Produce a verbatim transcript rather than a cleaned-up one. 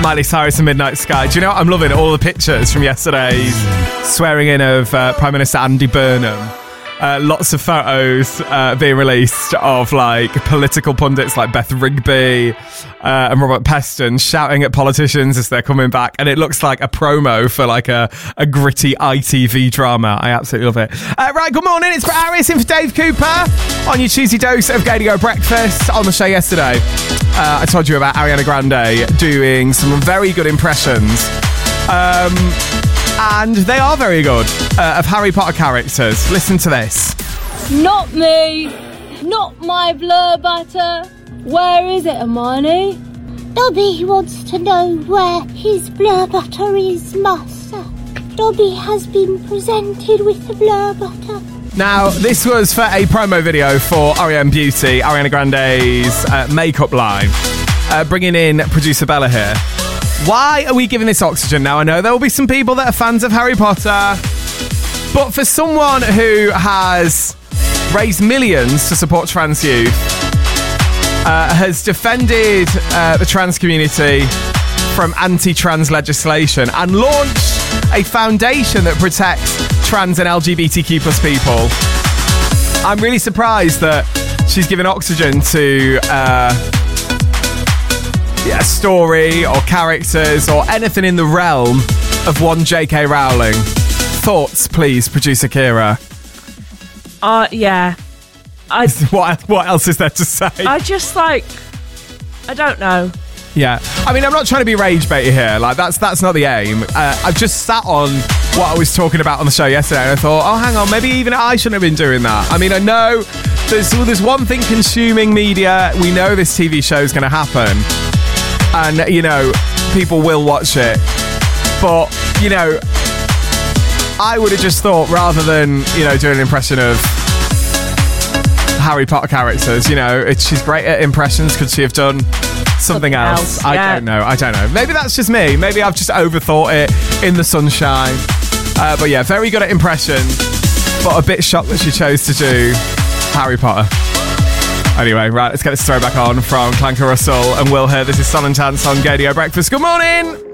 Miley Cyrus and Midnight Sky. Do you know what? I'm loving all the pictures from yesterday's swearing in of uh, Prime Minister Andy Burnham. Uh, lots of photos uh, being released of like political pundits like Beth Rigby uh, and Robert Peston shouting at politicians as they're coming back, and it looks like a promo for like a, a gritty I T V drama. I absolutely love it. Uh, right, good morning, it's Brett Harris in for Dave Cooper on your Tuesday dose of Gadio Breakfast. On the show yesterday, uh, I told you about Ariana Grande doing some very good impressions. Um... And they are very good, uh, of Harry Potter characters. Listen to this. Not me. Not my blur butter. Where is it, Hermione? Dobby wants to know where his blur butter is, Master. Dobby has been presented with the blur butter. Now, this was for a promo video for R E M Beauty, Ariana Grande's uh, makeup line. Uh, bringing in producer Bella here. Why are we giving this oxygen? Now, I know there will be some people that are fans of Harry Potter, but for someone who has raised millions to support trans youth, uh, has defended uh, the trans community from anti-trans legislation and launched a foundation that protects trans and L G B T Q plus people, I'm really surprised that she's given oxygen to... Uh, Yeah, story or characters or anything in the realm of one J K Rowling. Thoughts, please, producer Kira. Uh, yeah. I, what, what else is there to say? I just, like, I don't know. Yeah. I mean, I'm not trying to be rage baity here. Like, that's that's not the aim. Uh, I've just sat on what I was talking about on the show yesterday and I thought, oh, hang on, maybe even I shouldn't have been doing that. I mean, I know there's, there's one thing consuming media. We know this T V show is going to happen. And, you know, people will watch it. But, you know, I would have just thought, rather than, you know, doing an impression of Harry Potter characters, you know, it's, she's great at impressions. Could she have done something, something else? else I yeah. don't know. I don't know. Maybe that's just me. Maybe I've just overthought it in the sunshine. Uh, but, yeah, very good at impressions. But a bit shocked that she chose to do Harry Potter. Anyway, right, let's get this story back on from Clanker Russell and Will here. This is Son and Chance on Gadio Breakfast. Good morning!